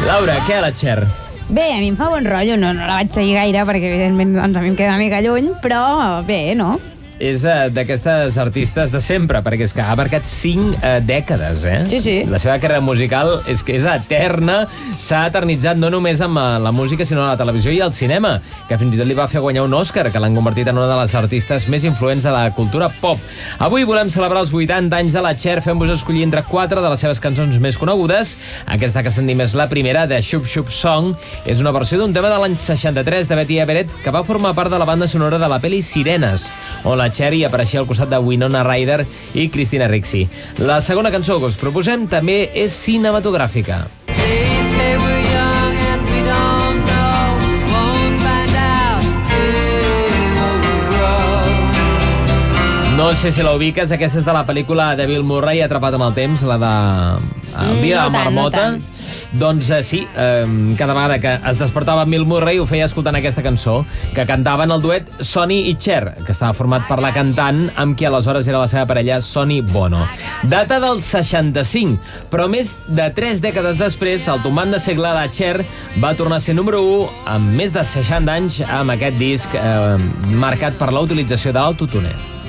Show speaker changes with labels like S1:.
S1: Laura, què a la Cher?
S2: Bé, a mi em fa bon rotllo, no la vaig seguir gaire perquè evidentment doncs, a mi em queda una mica lluny, però bé, no?
S1: És d'aquestes artistes de sempre, perquè és que ha marcat 5 dècades, eh?
S2: Sí, sí.
S1: La seva carrera musical és que és eterna, s'ha eternitzat no només amb la música, sinó a la televisió i al cinema, que fins i tot li va fer guanyar un Òscar, que l'han convertit en una de les artistes més influents de la cultura pop. Avui volem celebrar els 80 anys de la Cher, fent-vos escollir entre 4 de les seves cançons més conegudes. Aquesta que sentim és la primera, de Shoop Shoop Song, és una versió d'un tema de l'any 63 de Betty Everett, que va formar part de la banda sonora de la pel·li Sirenes, on la Cher hi apareixia al costat de Winona Ryder i Christina Ricci. La segona cançó que us proposem també és cinematogràfica. No sé si la ubiques, aquesta és de la pel·lícula de Bill Murray, Atrapat amb el temps, la de El dia de la marmota. Doncs sí, cada vegada que es despertava Bill Murray ho feia escoltant aquesta cançó, que cantaven el duet Sonny i Cher, que estava format per la cantant amb qui aleshores era la seva parella Sonny Bono. Data del 65, però més de 3 dècades després, el tombant de segle de Cher va tornar a ser número 1 amb més de 60 anys amb aquest disc marcat per la utilització de l'autotune.